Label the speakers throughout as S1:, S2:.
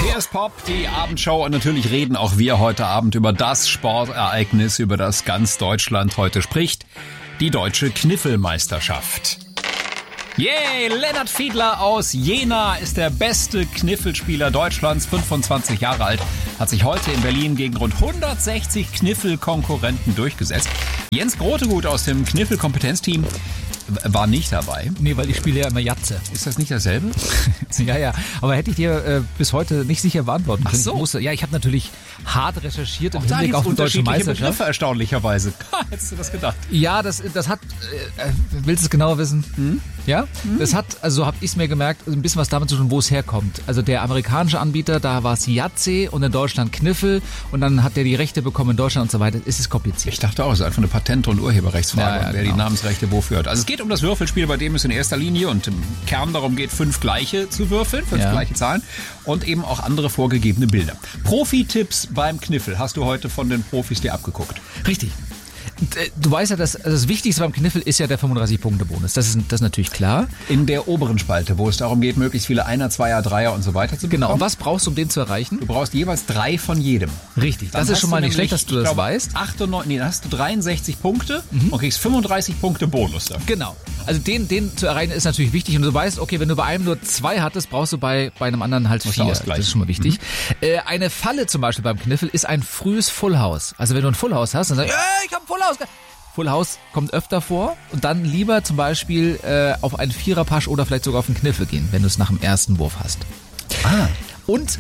S1: Hier ist Pop, die Abendshow und natürlich reden auch wir heute Abend über das Sportereignis, über das ganz Deutschland heute spricht, die Deutsche Kniffelmeisterschaft. Yay, Lennart Fiedler aus Jena ist der beste Kniffelspieler Deutschlands, 25 Jahre alt, hat sich heute in Berlin gegen rund 160 Kniffelkonkurrenten durchgesetzt. Jens Grotegut aus dem Kniffelkompetenzteam war nicht dabei.
S2: Nee, weil ich spiele ja immer Jatze.
S1: Ist das nicht dasselbe?
S2: Ja, aber hätte ich dir bis heute nicht sicher beantworten können.
S1: Ach so.
S2: Ich habe natürlich hart recherchiert im
S1: Auch da
S2: Hinblick auf die deutsche Meisterschaft.
S1: Begriffe erstaunlicherweise. Hättest du das gedacht?
S2: Ja, das hat, willst du es genauer wissen? Ja? Das hat, also so habe ich es mir gemerkt, ein bisschen was damit zu tun, wo es herkommt. Also der amerikanische Anbieter, da war es Jatze und in Deutschland Kniffel und dann hat der die Rechte bekommen in Deutschland und so weiter. Es ist kompliziert.
S1: Ich dachte auch, es ist einfach eine Patent- und Urheberrechtsfrage,
S2: Ja,
S1: wer
S2: genau.
S1: die Namensrechte wofür hat. Also es geht um das Würfelspiel, bei dem es in erster Linie und im Kern darum geht, 5 gleiche zu würfeln, 5 gleiche Zahlen und eben auch andere vorgegebene Bilder. Profi-Tipps beim Kniffel hast du heute von den Profis dir abgeguckt.
S2: Richtig. Du weißt ja, dass das Wichtigste beim Kniffel ist ja der 35-Punkte-Bonus. Das ist natürlich klar.
S1: In der oberen Spalte, wo es darum geht, möglichst viele Einer, Zweier, Dreier und so weiter zu bekommen.
S2: Genau. Und was brauchst du, um den zu erreichen?
S1: Du brauchst jeweils 3 von jedem.
S2: Richtig.
S1: Dann
S2: Das ist
S1: hast
S2: schon mal
S1: du
S2: nicht schlecht,
S1: nämlich,
S2: dass du das weißt.
S1: 98, dann hast du 63 Punkte und kriegst 35 Punkte Bonus dafür.
S2: Genau. Also den zu erreichen ist natürlich wichtig. Und du weißt, okay, wenn du bei einem nur 2 hattest, brauchst du bei einem anderen halt 4. Das ist schon mal wichtig. Eine Falle zum Beispiel beim Kniffel ist ein frühes Full House. Also wenn du ein Full House hast, dann sagst du, ich hab ein Full House. Full House kommt öfter vor und dann lieber zum Beispiel auf einen Viererpasch oder vielleicht sogar auf einen Kniffel gehen, wenn du es nach dem ersten Wurf hast. Und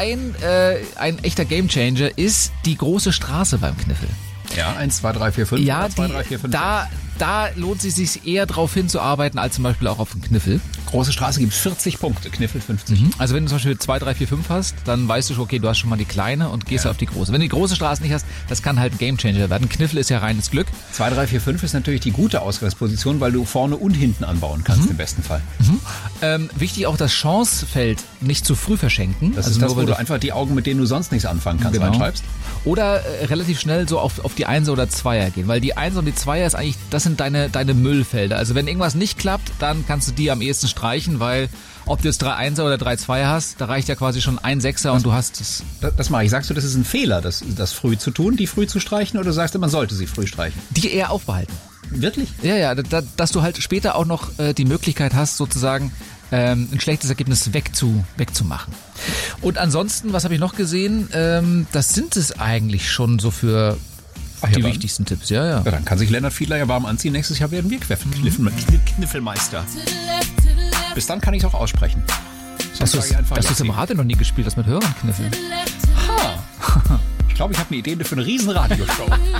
S2: ein echter Gamechanger ist die große Straße beim Kniffel.
S1: Ja, 1, 2, 3, 4, 5.
S2: Ja,
S1: 2, 3, 4, 5.
S2: Da lohnt es sich eher drauf hinzuarbeiten, als zum Beispiel auch auf den Kniffel.
S1: Große Straße gibt 40 Punkte, Kniffel 50.
S2: Also wenn du zum Beispiel 2, 3, 4, 5 hast, dann weißt du schon, okay, du hast schon mal die kleine und gehst auf die große. Wenn du die große Straße nicht hast, das kann halt ein Gamechanger werden. Kniffel ist ja reines Glück.
S1: 2, 3, 4, 5 ist natürlich die gute Ausgangsposition, weil du vorne und hinten anbauen kannst im besten Fall.
S2: Wichtig auch das Chancefeld nicht zu früh verschenken.
S1: Das
S2: also
S1: ist das,
S2: nur,
S1: wo
S2: weil
S1: du einfach die Augen, mit denen du sonst nichts anfangen kannst,
S2: Genau.
S1: reinschreibst.
S2: Oder relativ schnell so auf die 1er oder 2er gehen, weil die 1er und die 2er ist eigentlich, das sind deine Müllfelder. Also wenn irgendwas nicht klappt, dann kannst du die am ehesten streichen, weil ob du jetzt 3 1er oder 3 2er hast, da reicht ja quasi schon ein 6er und du hast es.
S1: Das mache ich. Sagst du, das ist ein Fehler, das früh zu tun, die früh zu streichen, oder sagst du, man sollte sie früh streichen?
S2: Die eher aufbehalten.
S1: Wirklich?
S2: Ja, dass du halt später auch noch die Möglichkeit hast, sozusagen ein schlechtes Ergebnis wegzumachen. Und ansonsten, was habe ich noch gesehen? Das sind es eigentlich schon so für die wichtigsten Tipps. Ja.
S1: Ja, dann kann sich Lennart Fiedler ja warm anziehen. Nächstes Jahr werden wir Kniffelmeister. Bis dann kann ich es auch aussprechen.
S2: Dass du es im Radio noch nie gespielt hast mit Hörern kniffeln.
S1: Ich glaube, ich habe eine Idee für eine riesen Radioshow.